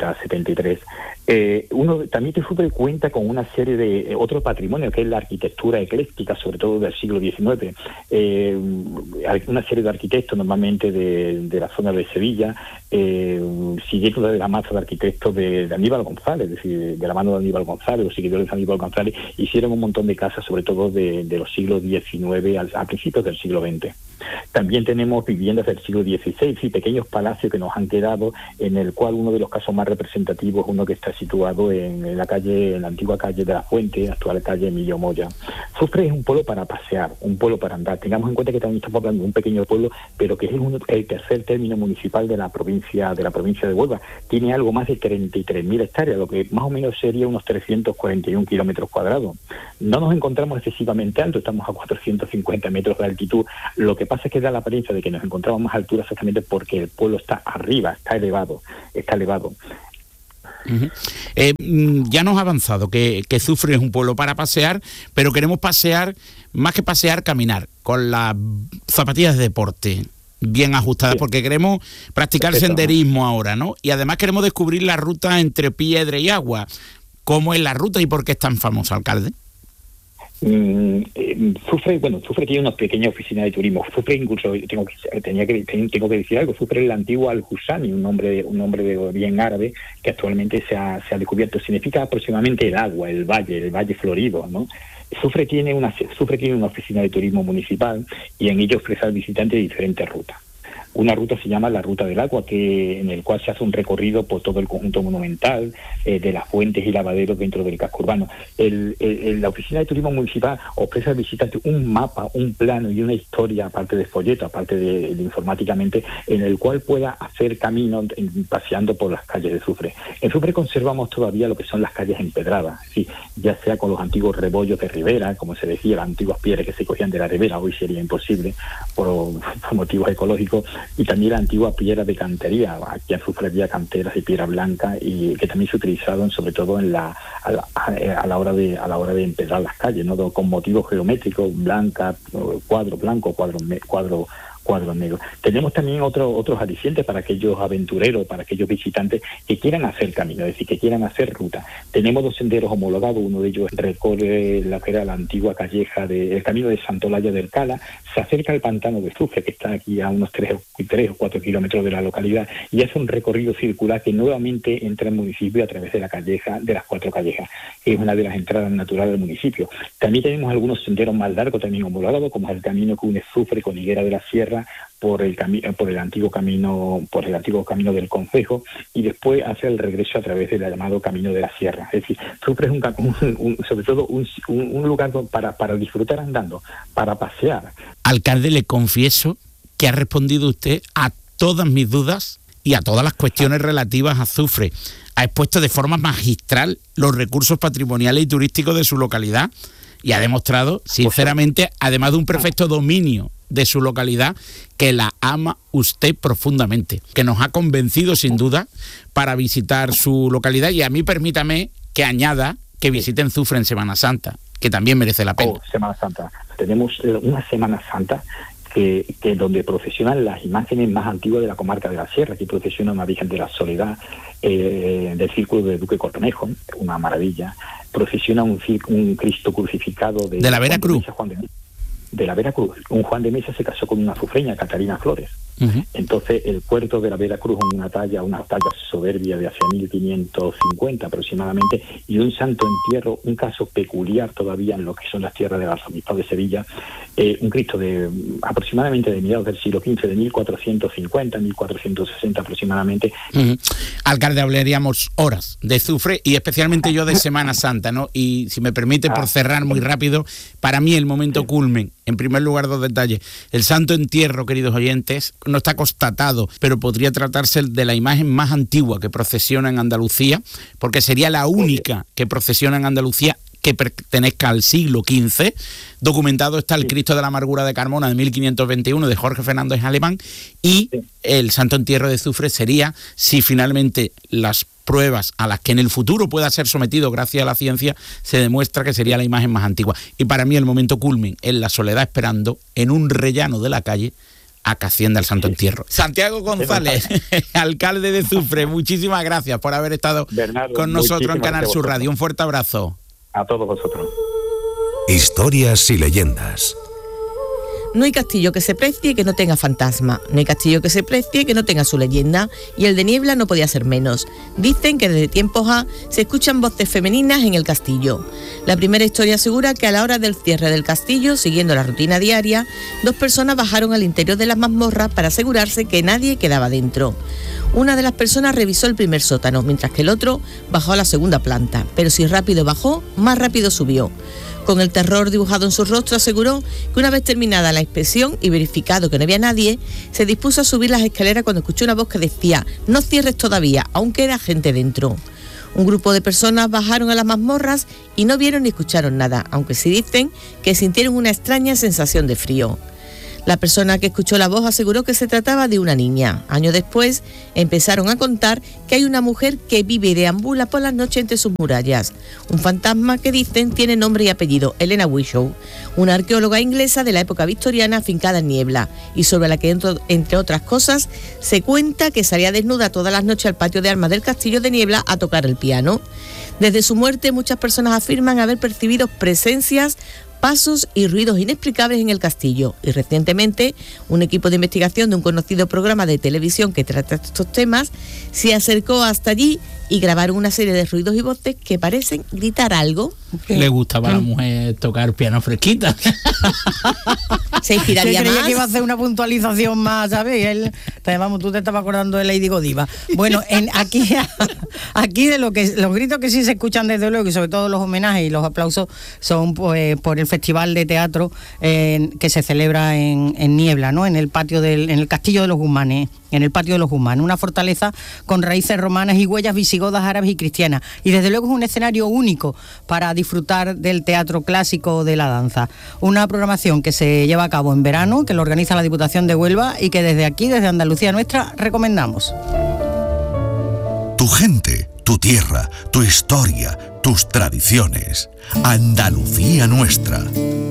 setenta a setenta y tres. Eh, uno también Tezufre cuenta con una serie de eh, otro patrimonio, que es la arquitectura ecléctica, sobre todo del siglo diecinueve. Eh, una serie de arquitectos, normalmente de, de la zona de Sevilla, eh, siguiendo de la masa de arquitectos de, de Aníbal González, es decir, de la mano de Aníbal González, los seguidores de Aníbal González, hicieron un montón de casas, sobre todo de, de los siglos diecinueve al, a principios del siglo veinte. También tenemos viviendas del siglo dieciséis y pequeños palacios que nos han quedado, en el cual uno de los casos más representativos es uno que está situado en, en la calle, en la antigua calle de la Fuente, actual calle Emilio Moya. Zufre es un pueblo para pasear, un pueblo para andar. Tengamos en cuenta que también estamos hablando de un pequeño pueblo, pero que es el, el tercer término municipal de la provincia de la provincia de Huelva. Tiene algo más de treinta y tres mil hectáreas, lo que más o menos sería unos trescientos cuarenta y uno kilómetros cuadrados. No nos encontramos excesivamente alto, estamos a cuatrocientos cincuenta metros de altitud. Lo que pasa es que da la apariencia de que nos encontramos más altura exactamente porque el pueblo está arriba, está elevado, está elevado. Uh-huh. Eh, ya nos ha avanzado que, que Zufre es un pueblo para pasear, pero queremos pasear, más que pasear, caminar, con las zapatillas de deporte bien ajustadas, sí, porque queremos practicar Perfecto. senderismo ahora, ¿no? Y además queremos descubrir la ruta entre piedra y agua. ¿Cómo es la ruta y por qué es tan famosa, alcalde? Mm, eh, Zufre, bueno, Zufre tiene una pequeña oficina de turismo. Zufre, incluso tengo que tenía que tengo que decir algo. Zufre es la antigua Al-Husani, un nombre un nombre de origen árabe que actualmente se ha, se ha descubierto. Significa aproximadamente el agua, el valle, el valle florido, ¿no? Zufre tiene una Zufre tiene una oficina de turismo municipal y en ello ofrece al visitante diferentes rutas. Una ruta se llama la Ruta del Agua, que en el cual se hace un recorrido por todo el conjunto monumental, eh, de las fuentes y lavaderos dentro del casco urbano. El, el, la Oficina de Turismo Municipal ofrece al visitante un mapa, un plano y una historia, aparte de folleto, aparte de, de informáticamente, en el cual pueda hacer camino en, paseando por las calles de Zufre. En Zufre conservamos todavía lo que son las calles empedradas, ¿sí? Ya sea con los antiguos rebollos de ribera, como se decía, las antiguas piedras que se cogían de la ribera, hoy sería imposible por, por motivos ecológicos, y también la antigua piedra de cantería. Aquí en Zufre había canteras de piedra blanca y que también se utilizaron sobre todo en la a la, a la hora de a la hora de empedrar las calles, ¿no? Con motivos geométricos, blanca, cuadro blanco, cuadro cuadro cuadros negros. Tenemos también otro, otros alicientes para aquellos aventureros, para aquellos visitantes que quieran hacer camino, es decir, que quieran hacer ruta. Tenemos dos senderos homologados, uno de ellos recorre la que era la antigua calleja del camino de Santolaya del Cala, se acerca al pantano de Zufre, que está aquí a unos tres o cuatro kilómetros de la localidad, y hace un recorrido circular que nuevamente entra al municipio a través de la calleja, de las cuatro callejas, que es una de las entradas naturales del municipio. También tenemos algunos senderos más largos también homologados, como es el camino que une Zufre con Higuera de la Sierra, por el camino por el antiguo camino por el antiguo camino del concejo, y después hace el regreso a través del llamado camino de la sierra. Es decir, Zufre es un, un, un sobre todo un, un, un lugar para, para disfrutar andando, para pasear. Alcalde, le confieso que ha respondido usted a todas mis dudas y a todas las cuestiones relativas a Zufre. Ha expuesto de forma magistral los recursos patrimoniales y turísticos de su localidad y ha demostrado, sinceramente, además de un perfecto dominio de su localidad, que la ama usted profundamente, que nos ha convencido sin duda para visitar su localidad. Y a mí permítame que añada que visiten Zufre en Semana Santa, que también merece la pena. Oh, Semana Santa. Tenemos una Semana Santa que, que donde procesionan las imágenes más antiguas de la comarca de la Sierra. Aquí procesiona una Virgen de la Soledad, eh, del Círculo de Duque Cornejo, una maravilla. Procesiona un, un Cristo crucificado de, de la Veracruz. Juan de, de la Veracruz. Un Juan de Mesa se casó con una zufreña, Catarina Flores. Uh-huh. Entonces el puerto de la Veracruz, una talla, una talla soberbia de hacia mil quinientos cincuenta aproximadamente, y un santo entierro, un caso peculiar todavía en lo que son las tierras del arzobispado de Sevilla, eh, un Cristo de aproximadamente de mediados del siglo quince, de mil cuatrocientos cincuenta, mil cuatrocientos sesenta aproximadamente. Uh-huh. Alcalde, hablaríamos horas de Zufre y especialmente yo de Semana Santa, ¿no? Y si me permite, por cerrar muy rápido, para mí el momento sí. culmen, en primer lugar, dos detalles. El santo entierro, queridos oyentes, no está constatado, pero podría tratarse de la imagen más antigua que procesiona en Andalucía, porque sería la única que procesiona en Andalucía que pertenezca al siglo quince. Documentado está el Cristo de la Amargura de Carmona de mil quinientos veintiuno de Jorge Fernández Alemán, y el Santo Entierro de Zufre sería, si finalmente las pruebas a las que en el futuro pueda ser sometido gracias a la ciencia se demuestra que sería la imagen más antigua. Y para mí el momento culmen es la Soledad esperando en un rellano de la calle a que ascienda el Santo Entierro. Santiago González, alcalde de Zufre, muchísimas gracias por haber estado Bernardo, con nosotros en Canal Sur Radio. Un fuerte abrazo. A todos vosotros. Historias y leyendas. No hay castillo que se precie que no tenga fantasma, no hay castillo que se precie que no tenga su leyenda, y el de Niebla no podía ser menos. Dicen que desde tiempos A se escuchan voces femeninas en el castillo. La primera historia asegura que a la hora del cierre del castillo, siguiendo la rutina diaria, dos personas bajaron al interior de las mazmorras para asegurarse que nadie quedaba dentro. Una de las personas revisó el primer sótano, mientras que el otro bajó a la segunda planta, pero si rápido bajó, más rápido subió. Con el terror dibujado en su rostro, aseguró que una vez terminada la inspección y verificado que no había nadie, se dispuso a subir las escaleras cuando escuchó una voz que decía: no cierres todavía, aún queda gente dentro. Un grupo de personas bajaron a las mazmorras y no vieron ni escucharon nada, aunque sí dicen que sintieron una extraña sensación de frío. La persona que escuchó la voz aseguró que se trataba de una niña. Años después empezaron a contar que hay una mujer que vive y deambula por las noches entre sus murallas. Un fantasma que dicen tiene nombre y apellido, Helena Wishow, una arqueóloga inglesa de la época victoriana afincada en Niebla, y sobre la que, entre otras cosas, se cuenta que salía desnuda todas las noches al patio de armas del castillo de Niebla a tocar el piano. Desde su muerte, muchas personas afirman haber percibido presencias, pasos y ruidos inexplicables en el castillo, y recientemente un equipo de investigación de un conocido programa de televisión que trata estos temas se acercó hasta allí y grabaron una serie de ruidos y voces que parecen gritar algo. Le gustaba a la mujer tocar piano fresquita. Se inspiraría creía más. que iba a hacer una puntualización más, ¿sabes? Él, te, vamos, tú te estabas acordando de Lady Godiva. Bueno, en, aquí, aquí de lo que los gritos que sí se escuchan desde luego, y sobre todo los homenajes y los aplausos, son pues por el festival de teatro eh, que se celebra en, en Niebla, ¿no? En el patio del, en el Castillo de los Humanes, en el patio de los Humanes, una fortaleza con raíces romanas y huellas visigodas, árabes y cristianas, y desde luego es un escenario único para disfrutar del teatro clásico, de la danza. Una programación que se lleva a cabo en verano, que lo organiza la Diputación de Huelva y que desde aquí, desde Andalucía Nuestra, recomendamos. Tu gente, tu tierra, tu historia, tus tradiciones. Andalucía Nuestra.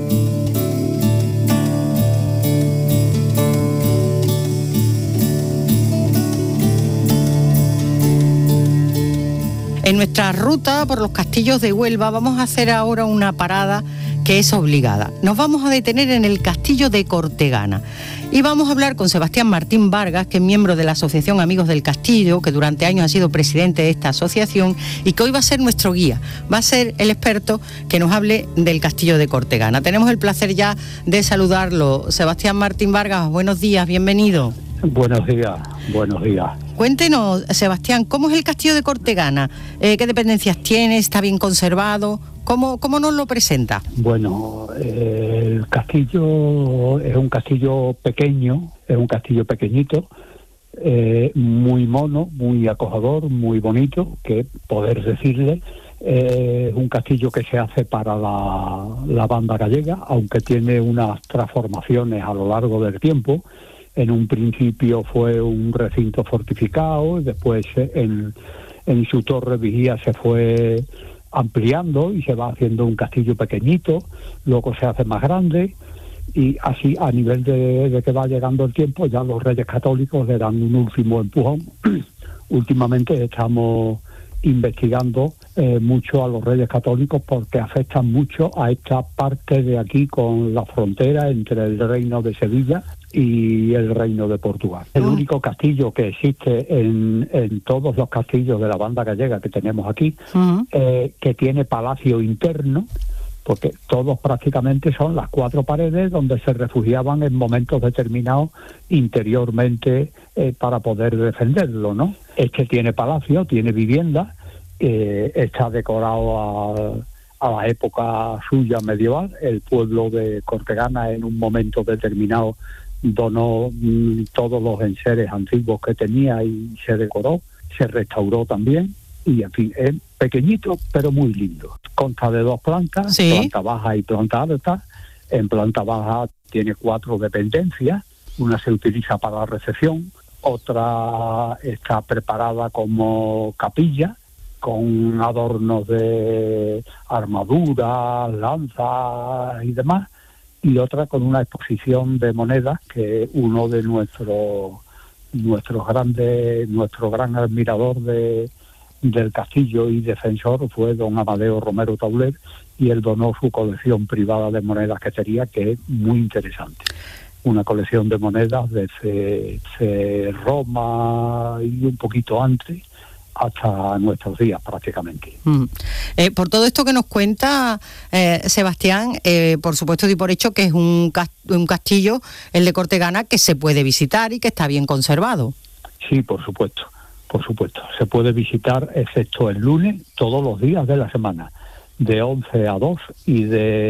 En nuestra ruta por los castillos de Huelva vamos a hacer ahora una parada que es obligada. Nos vamos a detener en el castillo de Cortegana y vamos a hablar con Sebastián Martín Vargas, que es miembro de la Asociación Amigos del Castillo, que durante años ha sido presidente de esta asociación y que hoy va a ser nuestro guía, va a ser el experto que nos hable del castillo de Cortegana. Tenemos el placer ya de saludarlo. Sebastián Martín Vargas, buenos días, bienvenido. Buenos días, buenos días. Cuéntenos, Sebastián, ¿cómo es el castillo de Cortegana? Eh, ¿Qué dependencias tiene? ¿Está bien conservado? ¿Cómo, cómo nos lo presenta? Bueno, eh, el castillo es un castillo pequeño, es un castillo pequeñito, eh, muy mono, muy acogedor, muy bonito, que poder decirle, eh, es un castillo que se hace para la, la banda gallega, aunque tiene unas transformaciones a lo largo del tiempo. En un principio fue un recinto fortificado, después en, en su torre vigía se fue ampliando y se va haciendo un castillo pequeñito, luego se hace más grande, y así a nivel de, de que va llegando el tiempo ya los Reyes Católicos le dan un último empujón. Últimamente estamos investigando eh, mucho a los Reyes Católicos porque afectan mucho a esta parte de aquí con la frontera entre el Reino de Sevilla y el Reino de Portugal. El Oh. único castillo que existe en, en todos los castillos de la banda gallega que tenemos aquí, Uh-huh. eh, que tiene palacio interno, porque todos prácticamente son las cuatro paredes donde se refugiaban en momentos determinados interiormente eh, para poder defenderlo, ¿no? Este tiene palacio, tiene vivienda, eh, está decorado a, a la época suya medieval. El pueblo de Cortegana en un momento determinado donó mm, todos los enseres antiguos que tenía y se decoró, se restauró también. Y en fin, es pequeñito pero muy lindo. Consta de dos plantas, Sí. planta baja y planta alta. En planta baja tiene cuatro dependencias, una se utiliza para la recepción, otra está preparada como capilla, con adornos de armaduras, lanzas y demás, y otra con una exposición de monedas que uno de nuestros nuestros grandes, nuestro gran admirador de, del castillo y defensor fue don Amadeo Romero Tauler, y él donó su colección privada de monedas que tenía, que es muy interesante. Una colección de monedas desde, desde Roma y un poquito antes hasta nuestros días prácticamente. Mm. Eh, por todo esto que nos cuenta eh, Sebastián, eh, por supuesto doy por hecho que es un, cast- un castillo, el de Cortegana, que se puede visitar y que está bien conservado. Sí, por supuesto, por supuesto. Se puede visitar, excepto el lunes, todos los días de la semana, de once a dos y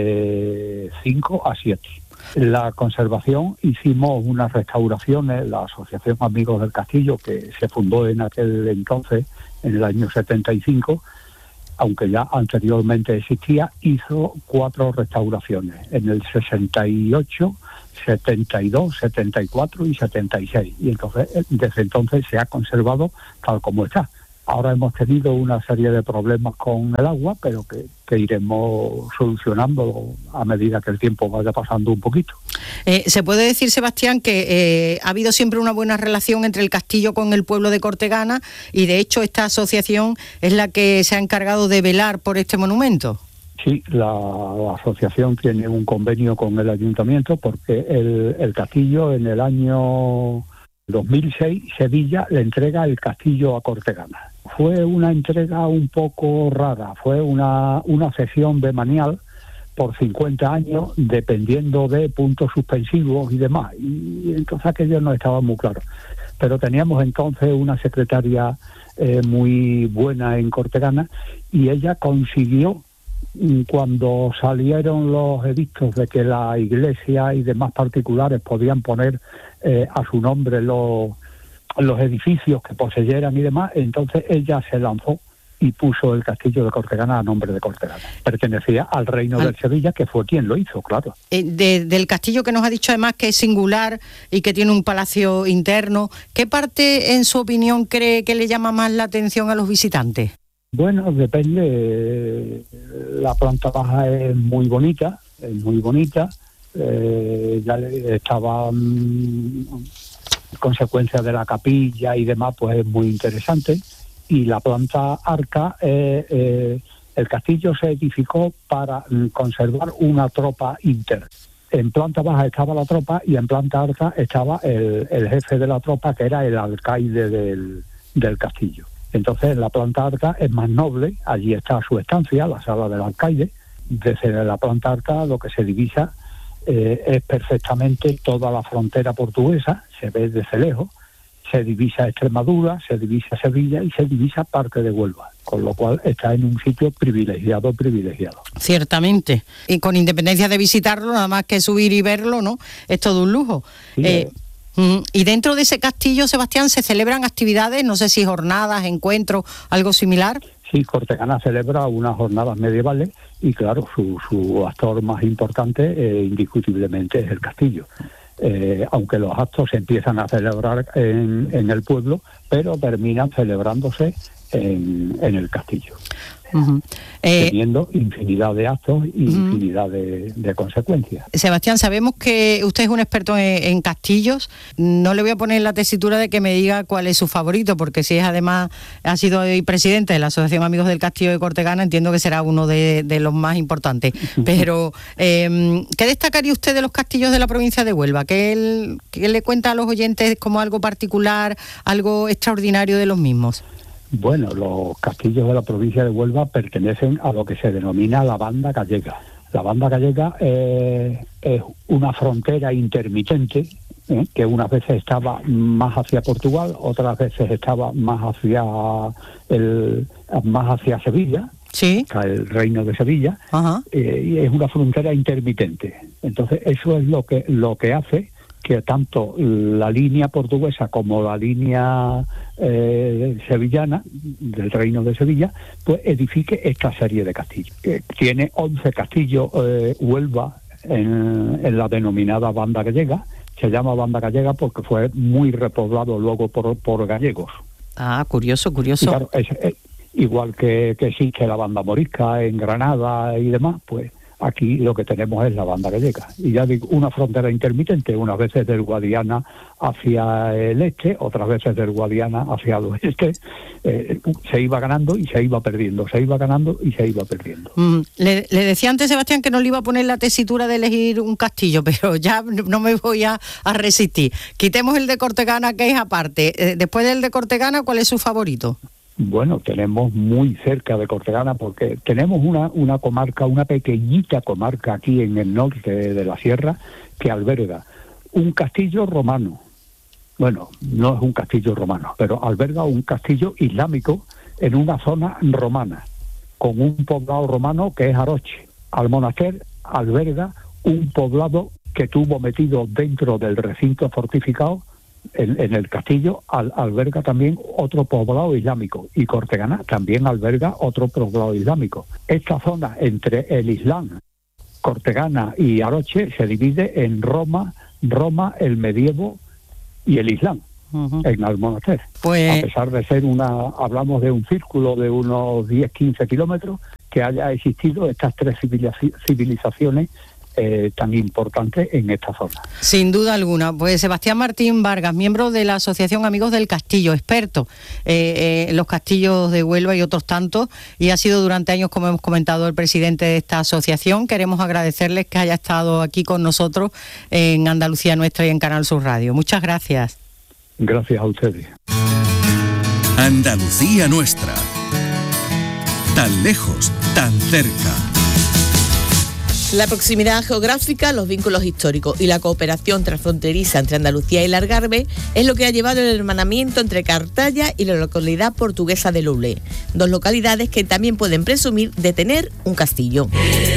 de cinco a siete. La conservación, hicimos unas restauraciones, la Asociación Amigos del Castillo, que se fundó en aquel entonces, en el año setenta y cinco, aunque ya anteriormente existía, hizo cuatro restauraciones, en el sesenta y ocho, setenta y dos, setenta y cuatro y setenta y seis, y entonces desde entonces se ha conservado tal como está. Ahora hemos tenido una serie de problemas con el agua, pero que, que iremos solucionando a medida que el tiempo vaya pasando un poquito. Eh, ¿Se puede decir, Sebastián, que eh, ha habido siempre una buena relación entre el castillo con el pueblo de Cortegana, y de hecho esta asociación es la que se ha encargado de velar por este monumento? Sí, la, la asociación tiene un convenio con el ayuntamiento, porque el, el castillo en el año dos mil seis, Sevilla le entrega el castillo a Cortegana. Fue una entrega un poco rara, fue una, una cesión de manial por cincuenta años, dependiendo de puntos suspensivos y demás, y entonces aquello no estaba muy claro. Pero teníamos entonces una secretaria eh, muy buena en Cortegana, y ella consiguió, cuando salieron los edictos de que la iglesia y demás particulares podían poner eh, a su nombre los, los edificios que poseyeran y demás, entonces ella se lanzó y puso el castillo de Cortegana a nombre de Cortegana. Pertenecía al reino al... de Sevilla, que fue quien lo hizo, claro. Eh, de, del castillo, que nos ha dicho además que es singular y que tiene un palacio interno, ¿qué parte, en su opinión, cree que le llama más la atención a los visitantes? Bueno, depende. La planta baja es muy bonita, es muy bonita. Eh, ya estaba mmm, consecuencia de la capilla y demás, pues es muy interesante. Y la planta arca, eh, eh, el castillo se edificó para mm, conservar una tropa interna. En planta baja estaba la tropa y en planta alta estaba el, el jefe de la tropa, que era el alcaide del, del castillo. Entonces, en la planta alta es más noble, allí está su estancia, la sala del alcaide. Desde la planta alta lo que se divisa eh, es perfectamente toda la frontera portuguesa, se ve desde lejos, se divisa Extremadura, se divisa Sevilla y se divisa parte de Huelva, con lo cual está en un sitio privilegiado, privilegiado. Ciertamente, y con independencia de visitarlo, nada más que subir y verlo, ¿no? Es todo un lujo. Sí, eh, Y dentro de ese castillo, Sebastián, ¿se celebran actividades? No sé si jornadas, encuentros, algo similar. Sí, Cortegana celebra unas jornadas medievales y claro, su, su actor más importante eh, indiscutiblemente es el castillo. Eh, aunque los actos se empiezan a celebrar en, en el pueblo, pero terminan celebrándose en, en el castillo. Uh-huh. eh, teniendo infinidad de actos y uh-huh. infinidad de, de consecuencias. Sebastián, sabemos que usted es un experto en, en castillos. No le voy a poner la tesitura de que me diga cuál es su favorito, porque si es además ha sido hoy presidente de la Asociación Amigos del Castillo de Cortegana, entiendo que será uno de, de los más importantes. Pero eh, ¿qué destacaría usted de los castillos de la provincia de Huelva? ¿Qué, el, qué le cuenta a los oyentes como algo particular, algo extraordinario de los mismos? Bueno, los castillos de la provincia de Huelva pertenecen a lo que se denomina la banda gallega. La banda gallega eh, es una frontera intermitente, eh, que unas veces estaba más hacia Portugal, otras veces estaba más hacia el más hacia Sevilla, sí, el reino de Sevilla, eh, y es una frontera intermitente. Entonces eso es lo que lo que hace que tanto la línea portuguesa como la línea eh, sevillana, del reino de Sevilla, pues edifique esta serie de castillos. Eh, tiene once castillos eh, Huelva en, en la denominada banda gallega. Se llama banda gallega porque fue muy repoblado luego por, por gallegos. Ah, curioso, curioso. Y claro, es, es, igual que, que existe la banda morisca en Granada y demás, pues Aquí lo que tenemos es la banda gallega. Y ya digo, una frontera intermitente, unas veces del Guadiana hacia el este, otras veces del Guadiana hacia el oeste. Eh, se iba ganando y se iba perdiendo, se iba ganando y se iba perdiendo. Mm, le, le decía antes, Sebastián, que no le iba a poner la tesitura de elegir un castillo, pero ya no me voy a, a resistir. Quitemos el de Cortegana, que es aparte. Eh, después del de Cortegana, ¿cuál es su favorito? Bueno, tenemos muy cerca de Cortegana porque tenemos una, una comarca, una pequeñita comarca aquí en el norte de la sierra que alberga un castillo romano. Bueno, no es un castillo romano, pero alberga un castillo islámico en una zona romana, con un poblado romano que es Aroche. Almonaster alberga un poblado que tuvo metido dentro del recinto fortificado. En, en el castillo al, alberga también otro poblado islámico, y Cortegana también alberga otro poblado islámico. Esta zona entre el Islam, Cortegana y Aroche se divide en Roma, Roma, el medievo y el Islam. Uh-huh. En Almonaster. Pues... A pesar de ser una, hablamos de un círculo de unos diez a quince kilómetros, que haya existido estas tres civilizaciones Eh, tan importante en esta zona. Sin duda alguna. Pues Sebastián Martín Vargas, miembro de la Asociación Amigos del Castillo, experto eh, eh, en los castillos de Huelva y otros tantos, y ha sido durante años, como hemos comentado, el presidente de esta asociación. Queremos agradecerles que haya estado aquí con nosotros en Andalucía Nuestra y en Canal Sur Radio. Muchas gracias. Gracias a ustedes. Andalucía Nuestra. Tan lejos, tan cerca. La proximidad geográfica, los vínculos históricos y la cooperación transfronteriza entre Andalucía y el Algarve es lo que ha llevado el hermanamiento entre Cartaya y la localidad portuguesa de Loulé, dos localidades que también pueden presumir de tener un castillo.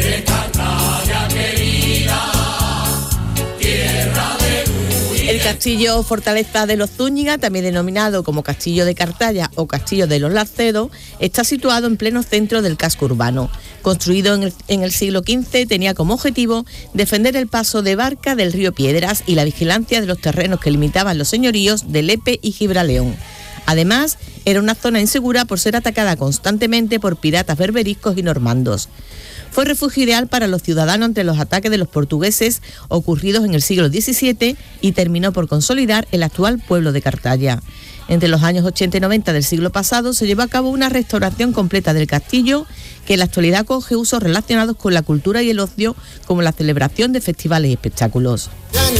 El castillo Fortaleza de los Zúñiga, también denominado como Castillo de Cartaya o Castillo de los Lacedos, está situado en pleno centro del casco urbano. Construido en el, en el siglo quince, tenía como objetivo defender el paso de barca del río Piedras y la vigilancia de los terrenos que limitaban los señoríos de Lepe y Gibraleón. Además, era una zona insegura por ser atacada constantemente por piratas berberiscos y normandos. Fue refugio ideal para los ciudadanos ante los ataques de los portugueses ocurridos en el siglo diecisiete y terminó por consolidar el actual pueblo de Cartaya. Entre los años ochenta y noventa del siglo pasado se llevó a cabo una restauración completa del castillo, que en la actualidad acoge usos relacionados con la cultura y el ocio, como la celebración de festivales y espectáculos.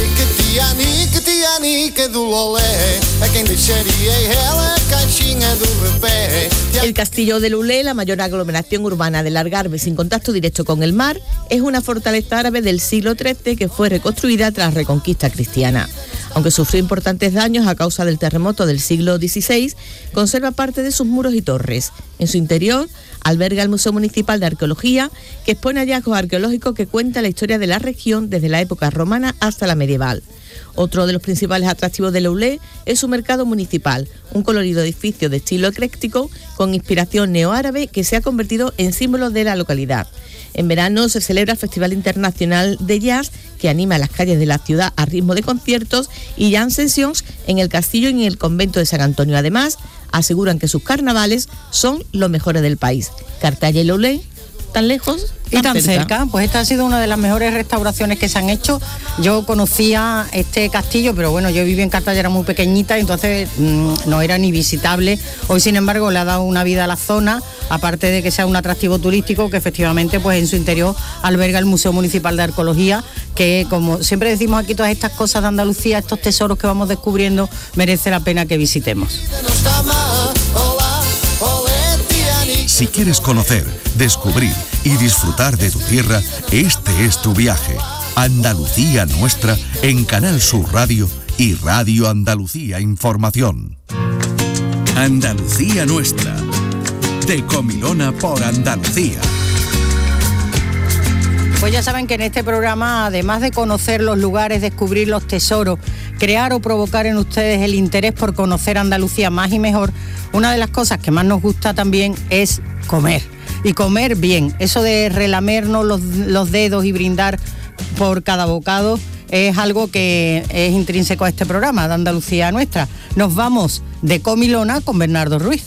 El castillo de Loulé, la mayor aglomeración urbana del Algarve sin contacto directo con el mar, es una fortaleza árabe del siglo trece que fue reconstruida tras reconquista cristiana. Aunque sufrió importantes daños a causa del terremoto del siglo dieciséis, conserva parte de sus muros y torres. En su interior alberga el Museo Municipal de Arqueología, que expone hallazgos arqueológicos que cuentan la historia de la región desde la época romana hasta la medieval. Otro de los principales atractivos de Loulé es su mercado municipal, un colorido edificio de estilo ecléctico con inspiración neoárabe que se ha convertido en símbolo de la localidad. En verano se celebra el Festival Internacional de Jazz, que anima las calles de la ciudad a ritmo de conciertos y jam sessions en el castillo y en el convento de San Antonio. Además, aseguran que sus carnavales son los mejores del país. Cartaya y Loulé, tan lejos y tan, tan cerca. cerca. Pues esta ha sido una de las mejores restauraciones que se han hecho. Yo conocía este castillo, pero bueno, yo viví en Cartaya, era muy pequeñita, entonces mmm, no era ni visitable. Hoy, sin embargo, le ha dado una vida a la zona, aparte de que sea un atractivo turístico, que efectivamente pues en su interior alberga el Museo Municipal de Arqueología, que, como siempre decimos aquí, todas estas cosas de Andalucía, estos tesoros que vamos descubriendo, merece la pena que visitemos. Si quieres conocer, descubrir y disfrutar de tu tierra, este es tu viaje. Andalucía Nuestra en Canal Sur Radio y Radio Andalucía Información. Andalucía Nuestra, de Comilona por Andalucía. Pues ya saben que en este programa, además de conocer los lugares, descubrir los tesoros, crear o provocar en ustedes el interés por conocer Andalucía más y mejor, una de las cosas que más nos gusta también es comer. Y comer bien. Eso de relamernos los, los dedos y brindar por cada bocado es algo que es intrínseco a este programa de Andalucía Nuestra. Nos vamos de Comilona con Bernardo Ruiz.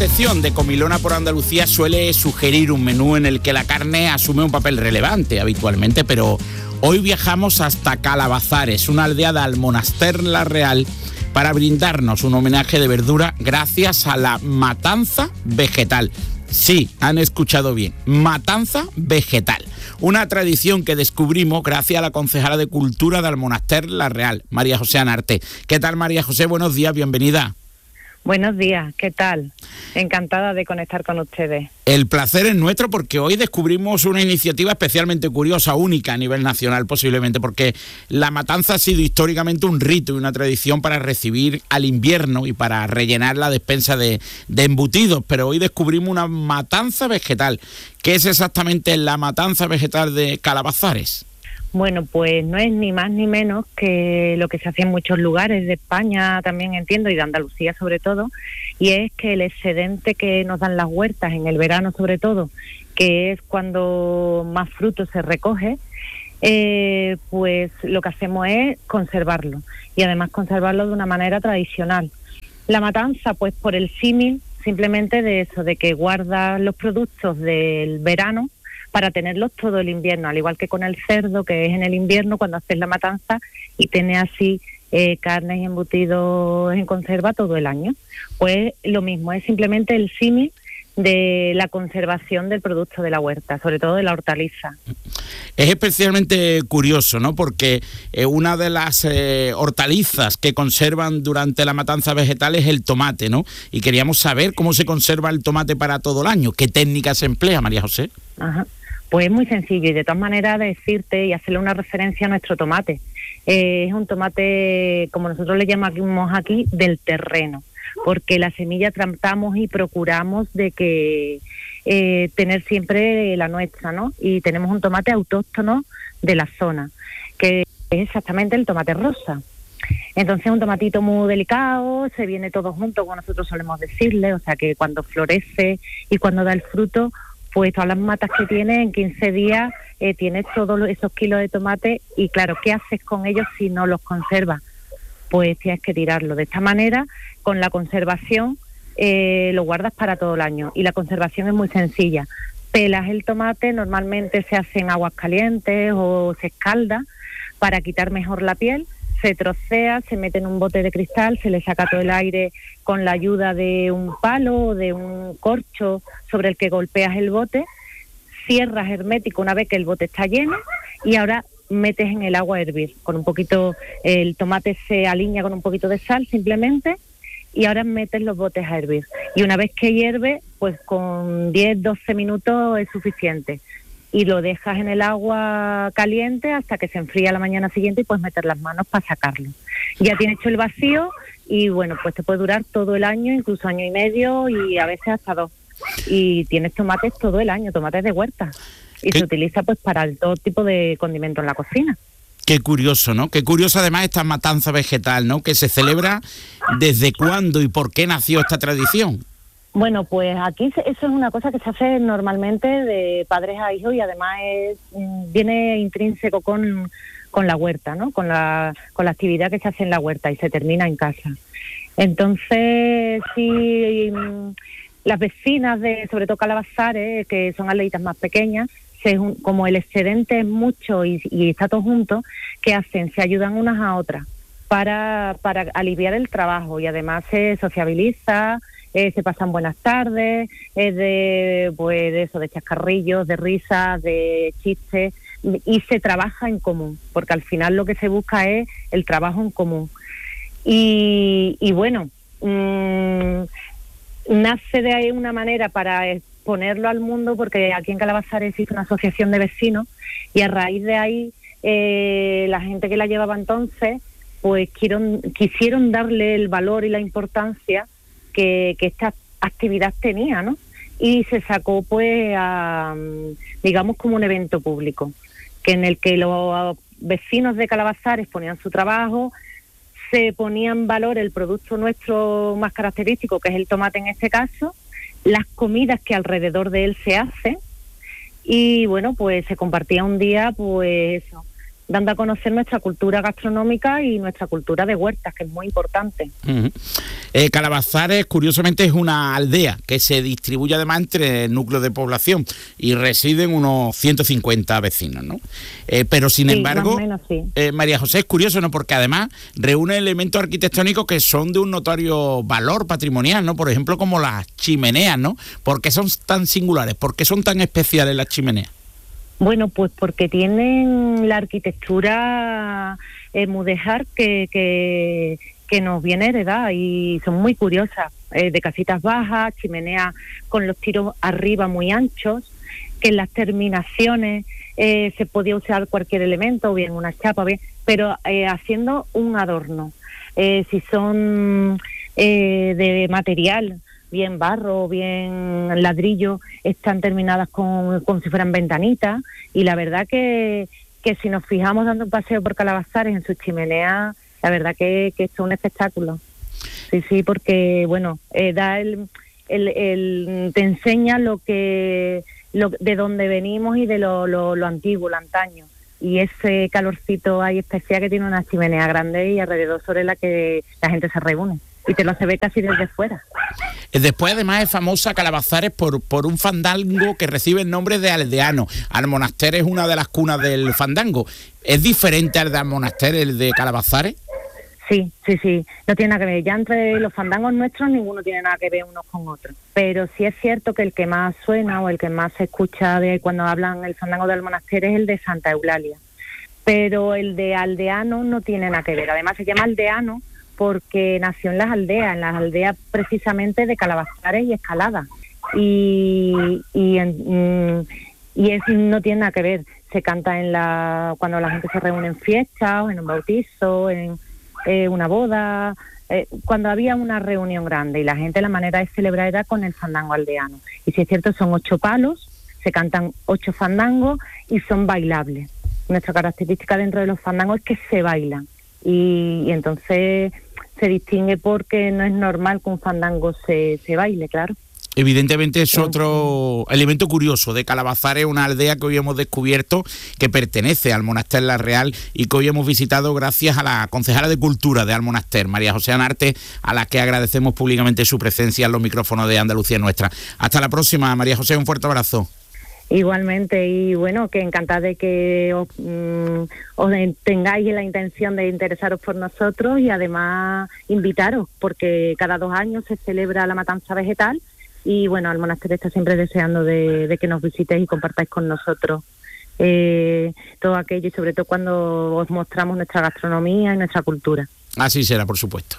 sección de Comilona por Andalucía suele sugerir un menú en el que la carne asume un papel relevante habitualmente, pero hoy viajamos hasta Calabazares, una aldea de Almonaster la Real, para brindarnos un homenaje de verdura gracias a la matanza vegetal. Sí, han escuchado bien, matanza vegetal. Una tradición que descubrimos gracias a la concejala de Cultura de Almonaster la Real, María José Anarte. ¿Qué tal, María José? Buenos días, bienvenida. Buenos días, ¿qué tal? Encantada de conectar con ustedes. El placer es nuestro porque hoy descubrimos una iniciativa especialmente curiosa, única a nivel nacional posiblemente, porque la matanza ha sido históricamente un rito y una tradición para recibir al invierno y para rellenar la despensa de, de embutidos, pero hoy descubrimos una matanza vegetal. ¿Qué es exactamente la matanza vegetal de Calabazares? Bueno, pues no es ni más ni menos que lo que se hace en muchos lugares de España, también entiendo, y de Andalucía sobre todo, y es que el excedente que nos dan las huertas en el verano sobre todo, que es cuando más fruto se recoge, eh, pues lo que hacemos es conservarlo, y además conservarlo de una manera tradicional. La matanza, pues por el símil, simplemente de eso, de que guardas los productos del verano para tenerlos todo el invierno, al igual que con el cerdo, que es en el invierno cuando haces la matanza y tienes así eh, carnes y embutidos en conserva todo el año. Pues lo mismo, es simplemente el símil de la conservación del producto de la huerta, sobre todo de la hortaliza. Es especialmente curioso, ¿no? Porque eh, una de las eh, hortalizas que conservan durante la matanza vegetal es el tomate, ¿no? Y queríamos saber cómo se conserva el tomate para todo el año. ¿Qué técnica se emplea, María José? Ajá. Pues es muy sencillo y de todas maneras decirte y hacerle una referencia a nuestro tomate. Eh, es un tomate, como nosotros le llamamos aquí, del terreno, porque la semilla tratamos y procuramos de que eh, tener siempre la nuestra, ¿no? Y tenemos un tomate autóctono de la zona, que es exactamente el tomate rosa. Entonces un tomatito muy delicado, se viene todo junto, como nosotros solemos decirle, o sea que cuando florece y cuando da el fruto, pues todas las matas que tiene, en quince días eh, tienes todos esos kilos de tomate y claro, ¿qué haces con ellos si no los conservas? Pues tienes que tirarlo. De esta manera, con la conservación, eh, lo guardas para todo el año y la conservación es muy sencilla. Pelas el tomate, normalmente se hace en aguas calientes o se escalda para quitar mejor la piel. Se trocea, se mete en un bote de cristal, se le saca todo el aire con la ayuda de un palo o de un corcho sobre el que golpeas el bote, cierras hermético una vez que el bote está lleno y ahora metes en el agua a hervir. Con un poquito, el tomate se alinea con un poquito de sal simplemente y ahora metes los botes a hervir. Y una vez que hierve, pues con diez, doce minutos es suficiente. Y lo dejas en el agua caliente hasta que se enfría la mañana siguiente y puedes meter las manos para sacarlo. Ya tienes hecho el vacío y bueno, pues te puede durar todo el año, incluso año y medio y a veces hasta dos. Y tienes tomates todo el año, tomates de huerta. Y ¿Qué? Se utiliza pues para todo tipo de condimentos en la cocina. Qué curioso, ¿no? Qué curioso además esta matanza vegetal, ¿no? Que se celebra desde cuándo y por qué nació esta tradición. Bueno, pues aquí eso es una cosa que se hace normalmente de padres a hijos y además es, viene intrínseco con, con la huerta, ¿no? Con la, con la actividad que se hace en la huerta y se termina en casa. Entonces, sí, las vecinas de, sobre todo Calabazares, que son aldeitas más pequeñas, se, como el excedente es mucho y, y está todo junto, ¿qué hacen? Se ayudan unas a otras para, para aliviar el trabajo y además se sociabiliza. Eh, se pasan buenas tardes, eh, de, pues, de eso, de chascarrillos, de risas, de chistes, y se trabaja en común, porque al final lo que se busca es el trabajo en común. Y, y bueno, mmm, nace de ahí una manera para exponerlo al mundo, porque aquí en Calabazares existe una asociación de vecinos, y a raíz de ahí eh, la gente que la llevaba entonces, pues quisieron, quisieron darle el valor y la importancia Que, que esta actividad tenía, ¿no? Y se sacó, pues, a, digamos, como un evento público, que en el que los vecinos de Calabazares ponían su trabajo, se ponía en valor el producto nuestro más característico, que es el tomate en este caso, las comidas que alrededor de él se hacen, y bueno, pues se compartía un día, pues eso, dando a conocer nuestra cultura gastronómica y nuestra cultura de huertas, que es muy importante. Uh-huh. eh, Calabazares, curiosamente, es una aldea que se distribuye además entre núcleos de población y residen unos ciento cincuenta vecinos, ¿no? Eh, pero sin Sí, embargo, más o menos, sí. eh, María José, es curioso, ¿no? Porque además reúne elementos arquitectónicos que son de un notorio valor patrimonial, ¿no? Por ejemplo, como las chimeneas, ¿no? ¿Por qué son tan singulares? ¿Por qué son tan especiales las chimeneas? Bueno, pues porque tienen la arquitectura eh, mudéjar que, que, que nos viene heredada y son muy curiosas, eh, de casitas bajas, chimeneas con los tiros arriba muy anchos, que en las terminaciones eh, se podía usar cualquier elemento, o bien una chapa, bien, pero eh, haciendo un adorno. Eh, si son eh, de material, bien barro, bien ladrillo, están terminadas con como si fueran ventanitas, y la verdad que, que si nos fijamos dando un paseo por Calabazares en sus chimeneas, la verdad que, que esto es un espectáculo. Sí, sí, porque bueno, eh, da el, el, el te enseña lo que lo, de dónde venimos y de lo, lo, lo antiguo, lo antaño, y ese calorcito ahí especial que tiene una chimenea grande y alrededor sobre la que la gente se reúne. Y te lo se ve casi desde fuera. Después, además, es famosa Calabazares por, por un fandango que recibe el nombre de aldeano. Almonaster es una de las cunas del fandango. ¿Es diferente al de Almonaster, el de Calabazares? Sí, sí, sí. No tiene nada que ver. Ya entre los fandangos nuestros ninguno tiene nada que ver unos con otros. Pero sí es cierto que el que más suena o el que más se escucha de cuando hablan el fandango de Almonaster es el de Santa Eulalia. Pero el de aldeano no tiene nada que ver. Además se llama aldeano porque nació en las aldeas, en las aldeas precisamente de Calabazares y Escalada. Y, y, en, y es, no tiene nada que ver. Se canta en la cuando la gente se reúne en fiestas, o en un bautizo, en eh, una boda, eh, cuando había una reunión grande. Y la gente, la manera de celebrar era con el fandango aldeano. Y si es cierto, son ocho palos, se cantan ocho fandangos y son bailables. Nuestra característica dentro de los fandangos es que se bailan. Y, y entonces se distingue porque no es normal que un fandango se, se baile, claro. Evidentemente es otro elemento curioso de Calabazares, una aldea que hoy hemos descubierto que pertenece al Monaster La Real y que hoy hemos visitado gracias a la concejala de Cultura de Almonaster, María José Anarte, a la que agradecemos públicamente su presencia en los micrófonos de Andalucía Nuestra. Hasta la próxima, María José, un fuerte abrazo. Igualmente, y bueno, que encantada de que os, mm, os tengáis la intención de interesaros por nosotros y además invitaros, porque cada dos años se celebra la matanza vegetal y bueno, el monasterio está siempre deseando de, de que nos visitéis y compartáis con nosotros eh, todo aquello, y sobre todo cuando os mostramos nuestra gastronomía y nuestra cultura. Así será, por supuesto.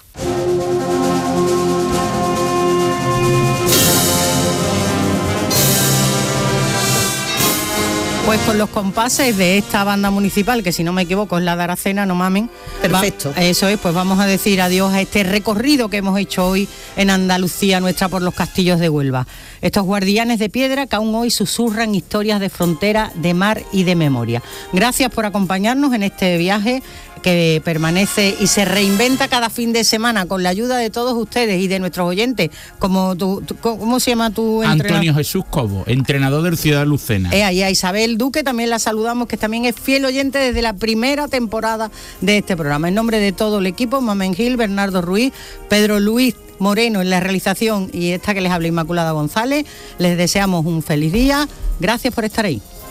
Pues con los compases de esta banda municipal, que si no me equivoco es la de Aracena, no mamen. Perfecto. Va, eso es, pues vamos a decir adiós a este recorrido que hemos hecho hoy en Andalucía Nuestra por los castillos de Huelva. Estos guardianes de piedra que aún hoy susurran historias de frontera, de mar y de memoria. Gracias por acompañarnos en este viaje que permanece y se reinventa cada fin de semana con la ayuda de todos ustedes y de nuestros oyentes, como tu, tu ¿cómo se llama tu entrenador? Antonio Jesús Cobo, entrenador del Ciudad Lucena. Eh, y a Isabel Duque también la saludamos, que también es fiel oyente desde la primera temporada de este programa. En nombre de todo el equipo, Mamen Gil, Bernardo Ruiz, Pedro Luis Moreno en la realización y esta que les habla Inmaculada González, les deseamos un feliz día. Gracias por estar ahí.